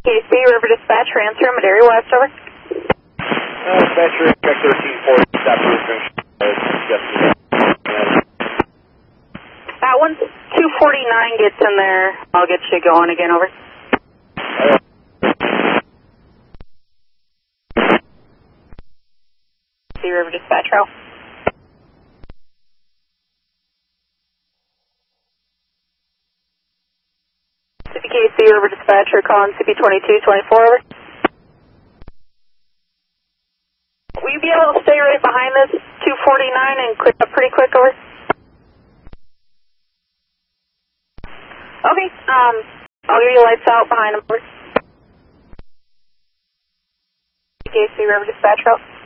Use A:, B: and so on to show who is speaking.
A: KC River Dispatch, transfer, Madera West, over.
B: Dispatcher, check 1340, stop roofing.
A: That one's 249 gets in there. I'll get you going again, over. KC River Dispatch, row. KC River Dispatcher calling CP2224, over. Will you be able to stay right behind this 249 and click up pretty quick, over? Okay, I'll give you lights out behind them, over. KC River Dispatch, row.